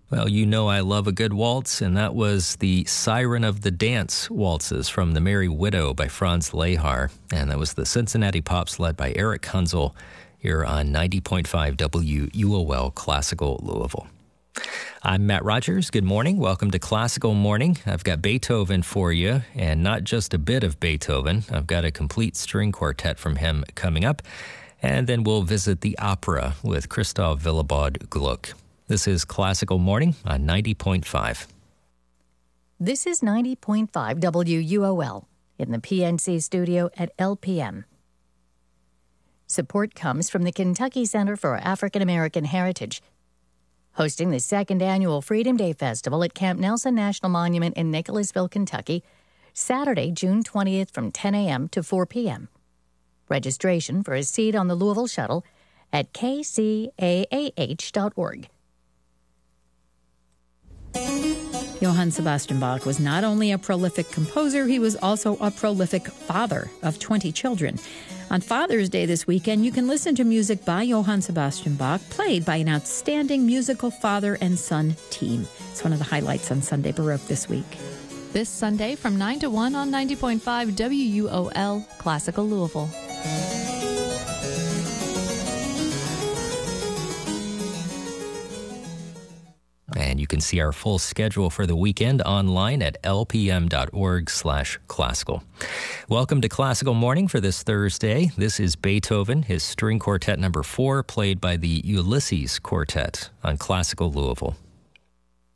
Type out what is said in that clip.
Well, you know I love a good waltz, and that was the Siren of the Dance waltzes from The Merry Widow by Franz Lehar. And that was the Cincinnati Pops led by Eric Hunzel here on 90.5 WUOL Classical Louisville. I'm Matt Rogers. Good morning. Welcome to Classical Morning. I've got Beethoven for you, and not just a bit of Beethoven. I've got a complete string quartet from him coming up. And then we'll visit the opera with Christoph Willibald Gluck. This is Classical Morning on 90.5. This is 90.5 WUOL in the PNC studio at LPM. Support comes from the Kentucky Center for African American Heritage, hosting the second annual Freedom Day Festival at Camp Nelson National Monument in Nicholasville, Kentucky, Saturday, June 20th from 10 a.m. to 4 p.m. Registration for a seat on the Louisville Shuttle at kcaah.org. Johann Sebastian Bach was not only a prolific composer, he was also a prolific father of 20 children. On Father's Day this weekend, you can listen to music by Johann Sebastian Bach, played by an outstanding musical father and son team. It's one of the highlights on Sunday Baroque this week. This Sunday from 9 to 1 on 90.5 WUOL Classical Louisville. And you can see our full schedule for the weekend online at lpm.org/classical. Welcome to Classical Morning for this Thursday. This is Beethoven, his string quartet number 4, played by the Ulysses Quartet on Classical Louisville.